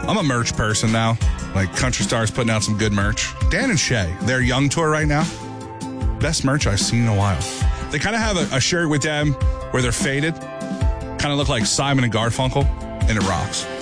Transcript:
I'm a merch person now. Like, Country Star's putting out some good merch. Dan and Shay, their Young Tour right now, best merch I've seen in a while. They kind of have a shirt with them where they're faded. Kind of look like Simon and Garfunkel, and it rocks.